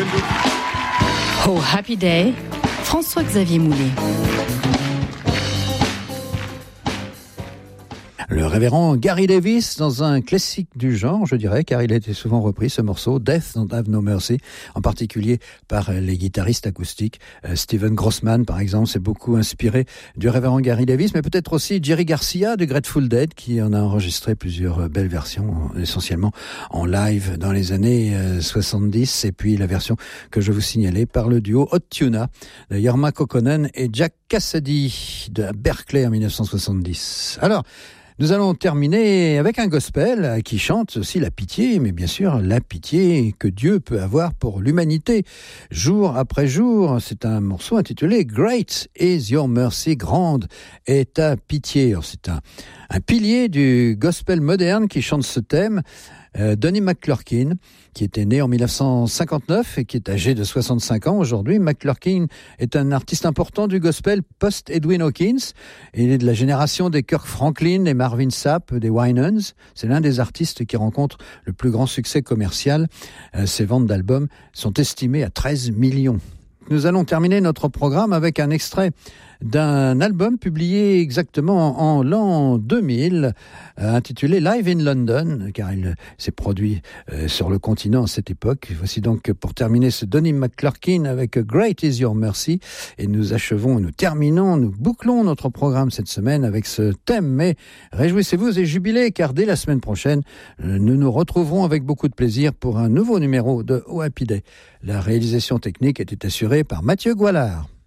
Oh Happy Day, François-Xavier Moulet. Le révérend Gary Davis dans un classique du genre, je dirais, car il a été souvent repris, ce morceau, Death Don't Have No Mercy, en particulier par les guitaristes acoustiques. Steven Grossman, par exemple, s'est beaucoup inspiré du révérend Gary Davis, mais peut-être aussi Jerry Garcia du Grateful Dead, qui en a enregistré plusieurs belles versions, essentiellement en live dans les années 70, et puis la version que je vous signalais par le duo Hot Tuna, de Jorma Kokkonen et Jack Cassidy de Berkeley en 1970. Alors, nous allons terminer avec un gospel qui chante aussi la pitié, mais bien sûr la pitié que Dieu peut avoir pour l'humanité, jour après jour. C'est un morceau intitulé « Great is your mercy », grande est ta pitié. Alors, c'est un pilier du gospel moderne qui chante ce thème. Donnie McClurkin, qui était né en 1959 et qui est âgé de 65 ans aujourd'hui. McClurkin est un artiste important du gospel post-Edwin Hawkins. Il est de la génération des Kirk Franklin, des Marvin Sapp, des Winans. C'est l'un des artistes qui rencontre le plus grand succès commercial. Ses ventes d'albums sont estimées à 13 millions. Nous allons terminer notre programme avec un extrait d'un album publié exactement en l'an 2000, intitulé Live in London, car il s'est produit sur le continent à cette époque. Voici donc pour terminer ce Donnie McClurkin avec Great is Your Mercy, et nous achevons, nous bouclons notre programme cette semaine avec ce thème. Mais réjouissez-vous et jubilez, car dès la semaine prochaine, nous nous retrouverons avec beaucoup de plaisir pour un nouveau numéro de Oh Happy Day. La réalisation technique était assurée par Mathieu Goualard.